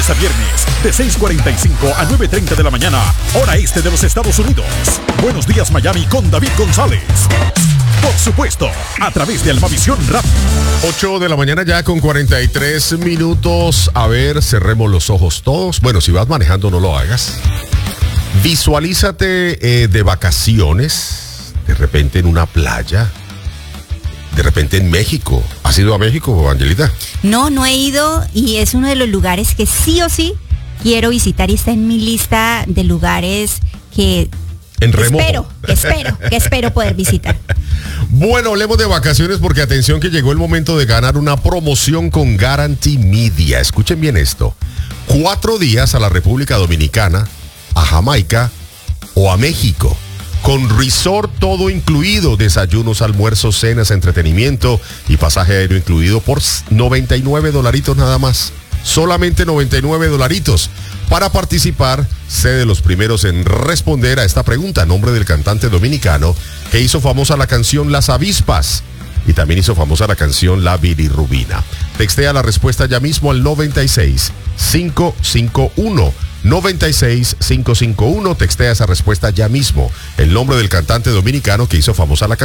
lunes a viernes, de 6:45 a 9:30 de la mañana, hora este de los Estados Unidos. Buenos días, Miami, con David González. Por supuesto, a través de Almavisión Radio. 8 de la mañana ya con 43 minutos. A ver, cerremos los ojos todos. Bueno, si vas manejando, no lo hagas. Visualízate de vacaciones, de repente en una playa, de repente en México. ¿Has ido a México, Angelita? No he ido y es uno de los lugares que sí o sí quiero visitar y está en mi lista de lugares que espero poder visitar. Bueno, hablemos de vacaciones porque atención que llegó el momento de ganar una promoción con Guarantee Media. Escuchen bien esto. 4 días a la República Dominicana, a Jamaica o a México. Con resort todo incluido, desayunos, almuerzos, cenas, entretenimiento y pasaje aéreo incluido por $99 nada más. Solamente $99. Para participar, sé de los primeros en responder a esta pregunta. Nombre del cantante dominicano que hizo famosa la canción Las Avispas y también hizo famosa la canción La Bilirrubina. Textea la respuesta ya mismo al 96551. 96551, textea esa respuesta ya mismo. El nombre del cantante dominicano que hizo famosa la canción.